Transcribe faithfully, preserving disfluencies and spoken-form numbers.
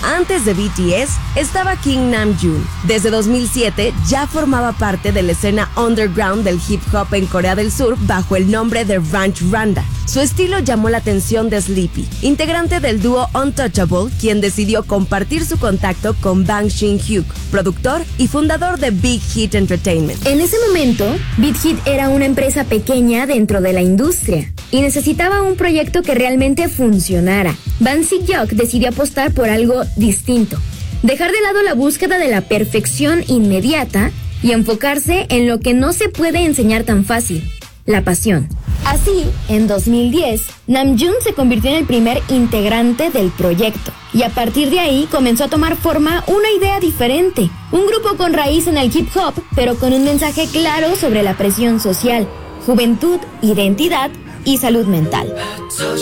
Antes de B T S estaba King Namjoon. Desde dos mil siete ya formaba parte de la escena underground del hip hop en Corea del Sur bajo el nombre de Ranch Randa. Su estilo llamó la atención de Sleepy, integrante del dúo Untouchable, quien decidió compartir su contacto con Bang Shin-hyuk, productor y fundador de Big Hit Entertainment. En ese momento, Big Hit era una empresa pequeña dentro de la industria y necesitaba un proyecto que realmente funcionara. Bang Si-hyuk decidió apostar por algo distinto, dejar de lado la búsqueda de la perfección inmediata y enfocarse en lo que no se puede enseñar tan fácil: la pasión. Así, en dos mil diez, Namjoon se convirtió en el primer integrante del proyecto, y a partir de ahí comenzó a tomar forma una idea diferente, un grupo con raíz en el hip hop, pero con un mensaje claro sobre la presión social, juventud, identidad y salud mental.